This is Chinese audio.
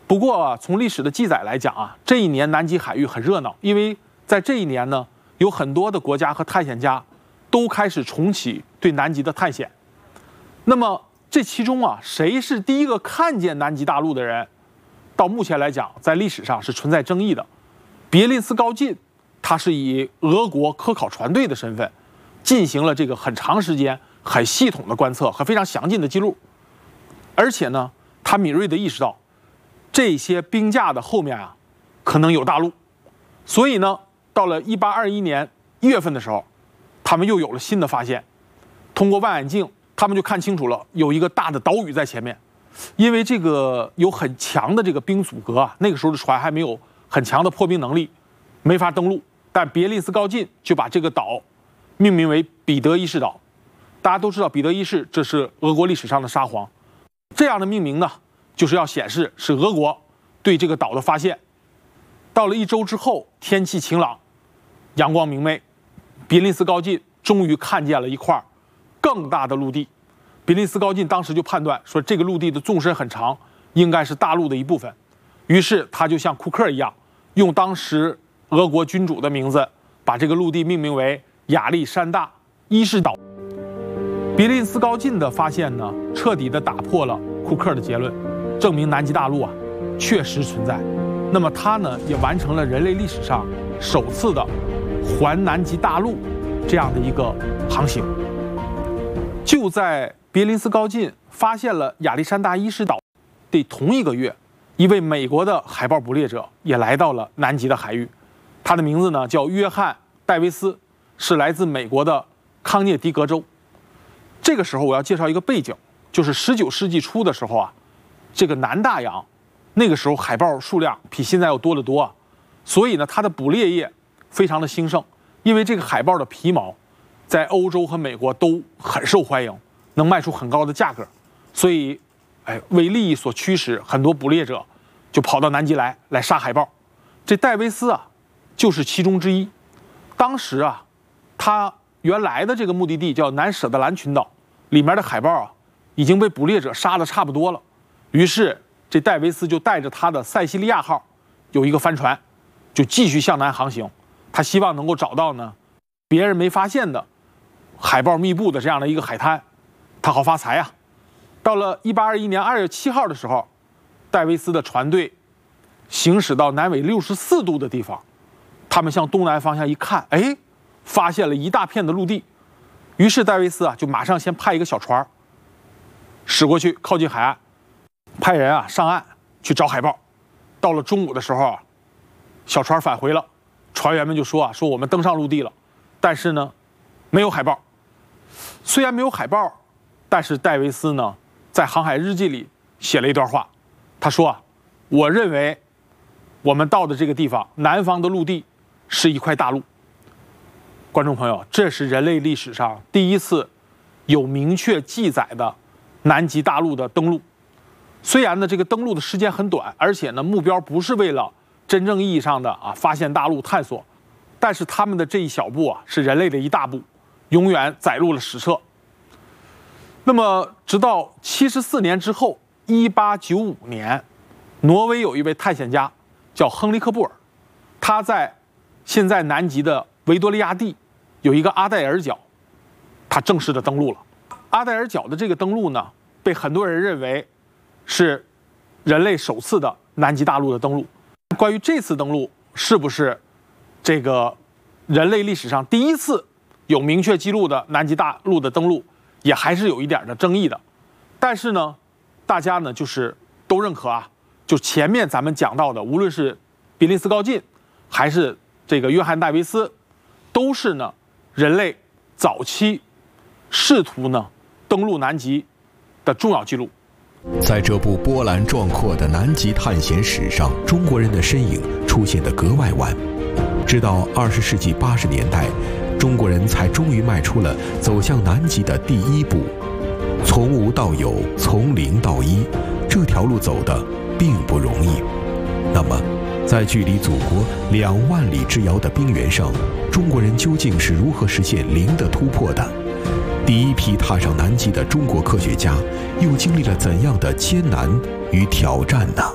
不过从历史的记载来讲啊，这一年南极海域很热闹，因为在这一年呢，有很多的国家和探险家都开始重启对南极的探险。那么这其中啊，谁是第一个看见南极大陆的人？到目前来讲，在历史上是存在争议的。别林斯高晋，他是以俄国科考船队的身份，进行了这个很长时间、很系统的观测和非常详尽的记录。而且呢，他敏锐地意识到，这些冰架的后面啊，可能有大陆。所以呢，到了1821年1月份的时候，他们又有了新的发现。通过望远镜，他们就看清楚了，有一个大的岛屿在前面。因为这个有很强的这个冰阻隔啊，那个时候的船还没有很强的破冰能力，没法登陆。但别林斯高晋就把这个岛命名为彼得一世岛。大家都知道，彼得一世这是俄国历史上的沙皇。这样的命名呢，就是要显示是俄国对这个岛的发现。到了1周之后，天气晴朗，阳光明媚，别林斯高晋终于看见了一块更大的陆地。别林斯高晋当时就判断说，这个陆地的纵深很长，应该是大陆的一部分。于是他就像库克一样，用当时俄国君主的名字，把这个陆地命名为亚历山大一世岛。别林斯高晋的发现呢，彻底地打破了库克的结论，证明南极大陆啊确实存在。那么他呢，也完成了人类历史上首次的环南极大陆这样的一个航行。就在别林斯高晋发现了亚历山大一世岛的同一个月，一位美国的海豹捕猎者也来到了南极的海域。他的名字呢叫约翰·戴维斯，是来自美国的康涅狄格州。这个时候我要介绍一个背景，就是19世纪初的时候啊，这个南大洋那个时候海豹数量比现在要多得多啊，所以呢它的捕猎业非常的兴盛。因为这个海豹的皮毛在欧洲和美国都很受欢迎，能卖出很高的价格，所以为利益所驱使，很多捕猎者就跑到南极来杀海豹。这戴维斯啊就是其中之一。当时啊，他原来的这个目的地叫南舍德兰群岛，里面的海豹啊已经被捕猎者杀得差不多了。于是这戴维斯就带着他的塞西利亚号有一个帆船，就继续向南航行。他希望能够找到呢别人没发现的海豹密布的这样的一个海滩，他好发财啊。到了1821年2月7号的时候，戴维斯的船队行驶到南纬64度的地方，他们向东南方向一看，发现了一大片的陆地。于是戴维斯啊就马上先派一个小船驶过去，靠近海岸，派人啊上岸去找海豹。到了中午的时候啊，小船返回了，船员们就说我们登上陆地了，但是呢没有海豹。虽然没有海豹，但是戴维斯呢在航海日记里写了一段话，他说我认为我们到的这个地方，南方的陆地是一块大陆。观众朋友，这是人类历史上第一次有明确记载的南极大陆的登陆。虽然呢这个登陆的时间很短，而且呢目标不是为了真正意义上的发现大陆探索，但是他们的这一小步是人类的一大步，永远载入了史册。那么直到74年之后，1895年，挪威有一位探险家叫亨利克布尔，他在现在南极的维多利亚地有一个阿戴尔角，他正式的登陆了。阿戴尔角的这个登陆呢，被很多人认为是人类首次的南极大陆的登陆。关于这次登陆是不是这个人类历史上第一次有明确记录的南极大陆的登陆，也还是有一点的争议的。但是呢，大家呢就是都认可就前面咱们讲到的，无论是别林斯高晋还是这个约翰戴维斯，都是呢人类早期试图呢登陆南极的重要记录。 在这部波澜壮阔的南极探险史上，中国人的身影出现得格外晚。直到20世纪80年代，中国人才终于迈出了走向南极的第一步。从无到有，从零到一，这条路走得并不容易。那么，在距离祖国2万里之遥的冰原上，中国人究竟是如何实现零的突破的？第一批踏上南极的中国科学家又经历了怎样的艰难与挑战呢？